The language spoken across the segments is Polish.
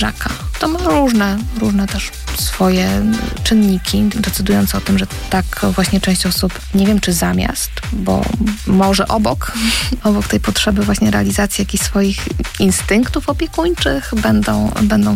dzieciaka. To ma różne też swoje czynniki decydujące o tym, że tak właśnie część osób, nie wiem czy zamiast, bo może obok tej potrzeby właśnie realizacji jakichś swoich instynktów opiekuńczych będą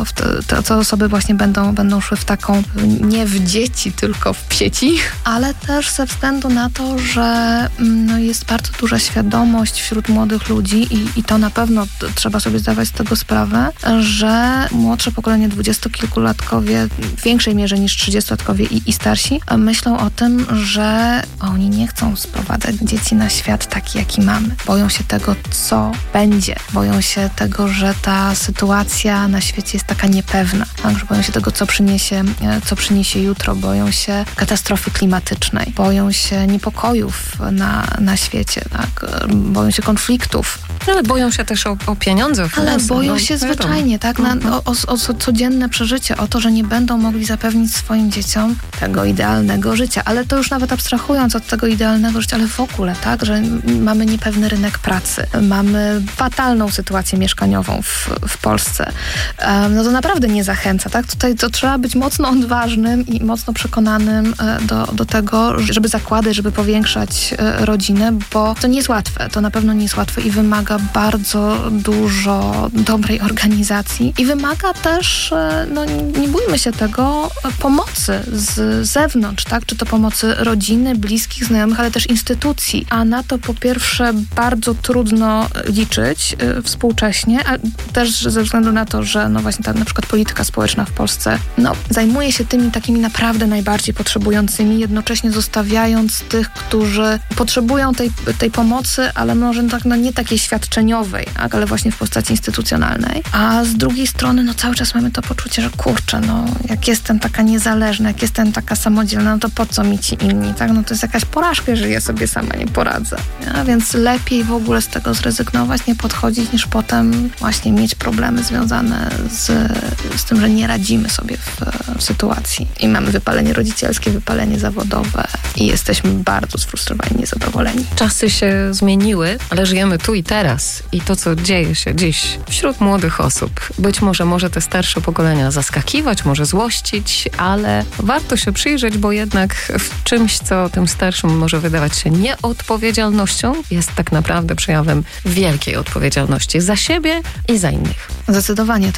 te osoby właśnie będą szły w taką, nie w dzieci, tylko w sieci, ale też ze względu na to, że jest bardzo duża świadomość wśród młodych ludzi i to na pewno trzeba sobie zdawać z tego sprawę, że młodsze pokolenie, dwudziestokilkulatkowie w większej mierze niż 30-latkowie i starsi myślą o tym, że oni nie chcą sprowadzać dzieci na świat taki, jaki mamy. Boją się tego, co będzie. Boją się tego, że ta sytuacja na świecie jest taka niepewna. Także boją się tego, co przyniesie jutro. Boją się katastrofy klimatycznej. Boją się niepokojów na świecie. Tak? Boją się konfliktów. Ale boją się też o pieniądze, o finanse. Ale boją się zwyczajnie, tak? O codzienne przeżycie, o to, że nie będą mogli zapewnić swoim dzieciom tego idealnego życia. Ale to już nawet abstrahując od tego idealnego życia, ale w ogóle, tak? Że mamy niepewny rynek pracy. Mamy fatalną sytuację mieszkaniową w Polsce. No to naprawdę nie zachęca, tak? Tutaj to trzeba być mocno odważnym i mocno przekonanym do tego, żeby zakładać, żeby powiększać rodzinę, bo to nie jest łatwe. To na pewno nie jest łatwe i wymaga bardzo dużo dobrej organizacji i wymaga też, nie bójmy się tego, pomocy z zewnątrz, tak? Czy to pomocy rodziny, bliskich, znajomych, ale też instytucji. A na to po pierwsze bardzo trudno liczyć współcześnie, a też ze względu na to, że właśnie ta na przykład polityka społeczna w Polsce zajmuje się tymi takimi naprawdę najbardziej potrzebującymi, jednocześnie zostawiając tych, którzy potrzebują tej pomocy, ale może nie takiej świadczeniowej, tak? Ale właśnie w postaci instytucjonalnej. A z drugiej strony cały czas mamy to poczucie, że kurczę, jak jestem taka niezależna, jak jestem taka samodzielna, to po co mi ci inni, tak? To jest jakaś porażka, że ja sobie sama nie poradzę. Ja? Więc lepiej w ogóle z tego zrezygnować, nie podchodzić, niż potem właśnie mieć problemy związane z tym, że nie radzimy sobie w sytuacji. I mamy wypalenie rodzicielskie, wypalenie zawodowe i jesteśmy bardzo sfrustrowani, niezadowoleni. Czasy się zmieniły, ale żyjemy tu i teraz. I to, co dzieje się dziś wśród młodych osób, być może te starsze pokolenia zaskakiwać, może złościć, ale warto się przyjrzeć, bo jednak w czymś, co tym starszym może wydawać się nieodpowiedzialnością, jest tak naprawdę przejawem wielkiej odpowiedzialności za siebie i za innych. Zdecydowanie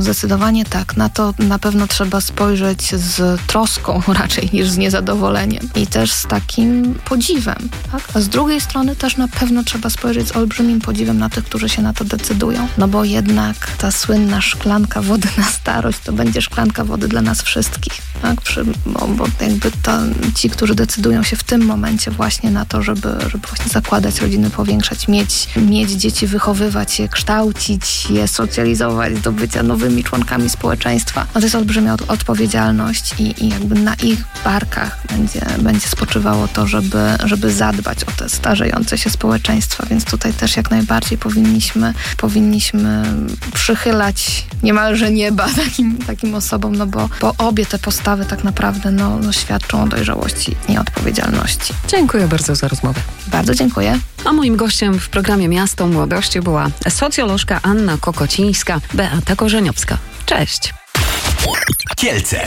tak. Na to na pewno trzeba spojrzeć z troską raczej niż z niezadowoleniem i też z takim podziwem, tak? A z drugiej strony też na pewno trzeba spojrzeć z olbrzymim podziwem na tych, którzy się na to decydują. Bo jednak ta słynna szklanka wody na starość to będzie szklanka wody dla nas wszystkich, tak? Bo jakby ci, którzy decydują się w tym momencie właśnie na to, żeby właśnie zakładać rodziny, powiększać, mieć dzieci, wychowywać je, kształcić je, socjalizować do bycia nowymi członkami społeczeństwa. To jest olbrzymia odpowiedzialność i jakby na ich barkach będzie spoczywało to, żeby zadbać o te starzejące się społeczeństwa, więc tutaj też jak najbardziej powinniśmy przychylać niemalże nieba takim osobom, bo obie te postawy tak naprawdę świadczą o dojrzałości i odpowiedzialności. Dziękuję bardzo za rozmowę. Bardzo dziękuję. A moim gościem w programie Miasto Młodości była socjolożka Anna Kokocińska, Beata Korzeniowska. Cześć. Kielce.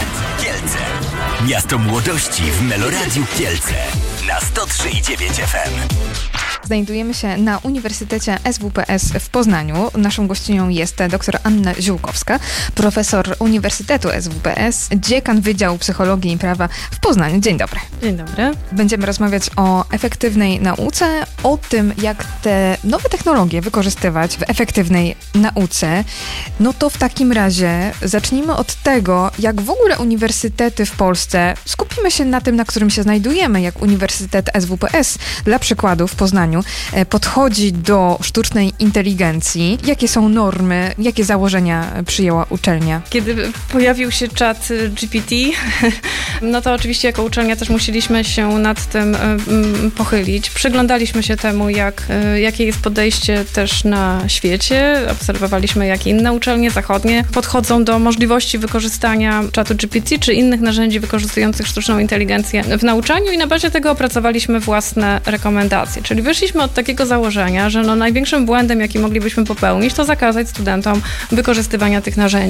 Miasto Młodości w Meloradiu Kielce na 103,9 FM. Znajdujemy się na Uniwersytecie SWPS w Poznaniu. Naszą gościnią jest dr Anna Ziółkowska, profesor Uniwersytetu SWPS, dziekan Wydziału Psychologii i Prawa w Poznaniu. Dzień dobry. Dzień dobry. Będziemy rozmawiać o efektywnej nauce, o tym, jak te nowe technologie wykorzystywać w efektywnej nauce. To w takim razie zacznijmy od tego, jak w ogóle uniwersytety w Polsce, skupimy się na tym, na którym się znajdujemy, jak Uniwersytet SWPS, dla przykładu w Poznaniu, podchodzi do sztucznej inteligencji. Jakie są normy, jakie założenia przyjęła uczelnia? Kiedy pojawił się czat GPT, to oczywiście jako uczelnia też musieliśmy się nad tym pochylić. Przyglądaliśmy się temu, jakie jest podejście też na świecie. Obserwowaliśmy, jak inne uczelnie zachodnie podchodzą do możliwości wykorzystania czatu GPT czy innych narzędzi wykorzystujących sztuczną inteligencję w nauczaniu i na bazie tego opracowaliśmy własne rekomendacje. Czyli wyszliśmy wyszliśmy od takiego założenia, że największym błędem, jaki moglibyśmy popełnić, to zakazać studentom wykorzystywania tych narzędzi.